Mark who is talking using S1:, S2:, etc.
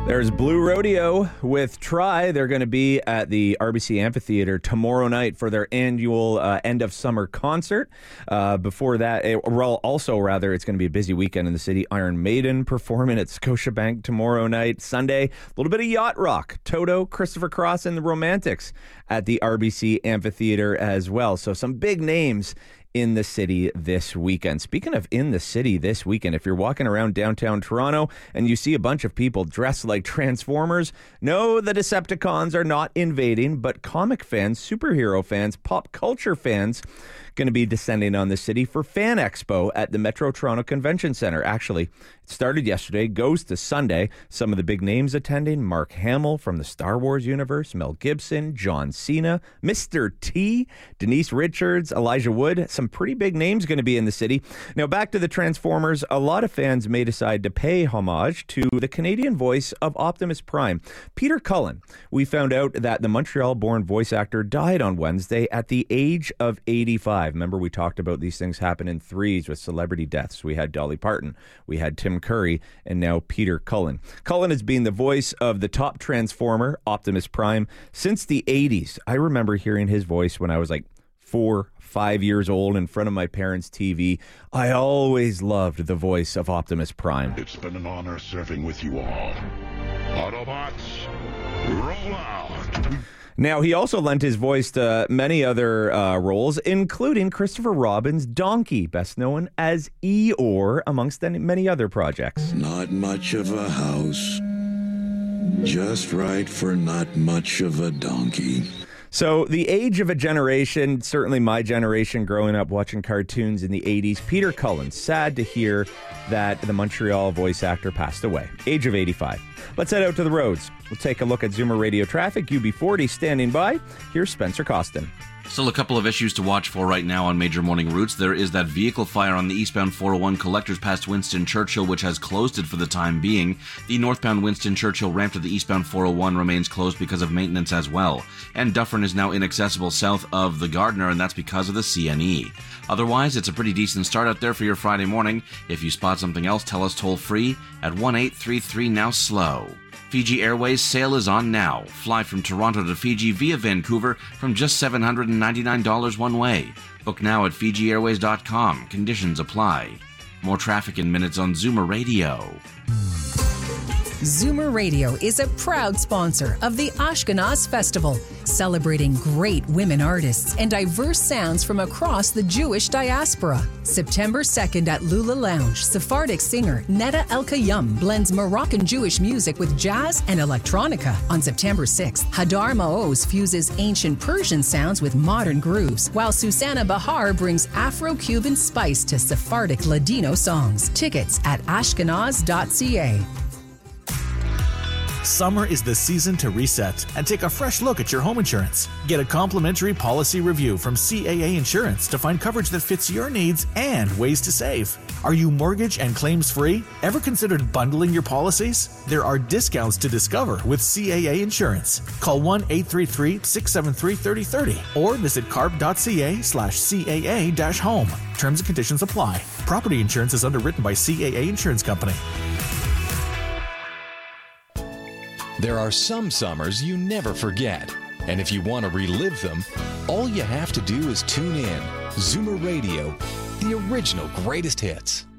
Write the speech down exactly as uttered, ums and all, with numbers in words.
S1: There's Blue Rodeo with Try. They're going to be at the R B C Amphitheater tomorrow night for their annual uh, end of summer concert. Uh, before that, it, well, also rather, it's going to be a busy weekend in the city. Iron Maiden performing at Scotiabank tomorrow night. Sunday, a little bit of yacht rock. Toto, Christopher Cross, and the Romantics at the R B C Amphitheater as well. So some big names in the city this weekend. Speaking of in the city this weekend, if you're walking around downtown Toronto and you see a bunch of people dressed like Transformers, no, the Decepticons are not invading, but comic fans, superhero fans, pop culture fans going to be descending on the city for Fan Expo at the Metro Toronto Convention Centre. Actually, it started yesterday, goes to Sunday. Some of the big names attending: Mark Hamill from the Star Wars universe, Mel Gibson, John Cena, Mister T, Denise Richards, Elijah Wood. Some pretty big names going to be in the city. Now, back to the Transformers. A lot of fans may decide to pay homage to the Canadian voice of Optimus Prime, Peter Cullen. We found out that the Montreal-born voice actor died on Wednesday at the age of eighty-five. Remember, we talked about these things happen in threes with celebrity deaths. We had Dolly Parton, we had Tim Curry, and now Peter Cullen. Cullen has been the voice of the top Transformer, Optimus Prime, since the eighties. I remember hearing his voice when I was like four, five years old in front of my parents' T V. I always loved the voice of Optimus Prime.
S2: It's been an honor serving with you all. Autobots, roll out!
S1: Now, he also lent his voice to many other uh, roles, including Christopher Robin's Donkey, best known as Eeyore, amongst many other projects.
S3: Not much of a house, just right for not much of a donkey.
S1: So the age of a generation, certainly my generation growing up watching cartoons in the eighties, Peter Cullen, sad to hear that the Montreal voice actor passed away, age of eighty-five. Let's head out to the roads. We'll take a look at Zoomer Radio traffic. U B forty standing by. Here's Spencer Costin.
S4: Still a couple of issues to watch for right now on major morning routes. There is that vehicle fire on the eastbound four oh one Collectors past Winston Churchill, which has closed it for the time being. The northbound Winston Churchill ramp to the eastbound four oh one remains closed because of maintenance as well. And Dufferin is now inaccessible south of the Gardiner, and that's because of the C N E. Otherwise, it's a pretty decent start out there for your Friday morning. If you spot something else, tell us toll free at one eight three three now slow. Fiji Airways sale is on now. Fly from Toronto to Fiji via Vancouver from just seven hundred ninety-nine dollars one way. Book now at Fiji Airways dot com. Conditions apply. More traffic in minutes on Zoomer Radio.
S5: Zoomer Radio is a proud sponsor of the Ashkenaz Festival, celebrating great women artists and diverse sounds from across the Jewish diaspora. September second at Lula Lounge, Sephardic singer Neda El-Kayum blends Moroccan Jewish music with jazz and electronica. On September sixth, Hadar Maoz fuses ancient Persian sounds with modern grooves, while Susanna Bahar brings Afro-Cuban spice to Sephardic Ladino songs. Tickets at ashkenaz dot c a.
S6: Summer is the season to reset and take a fresh look at your home insurance. Get a complimentary policy review from C A A Insurance to find coverage that fits your needs and ways to save. Are you mortgage and claims free? Ever considered bundling your policies? There are discounts to discover with C A A Insurance. Call one eight three three, six seven three, three oh three oh or visit carb dot c a slash C A A dash home. Terms and conditions apply. Property insurance is underwritten by C A A Insurance Company.
S7: There are some summers you never forget. And if you want to relive them, all you have to do is tune in. Zoomer Radio, the original greatest hits.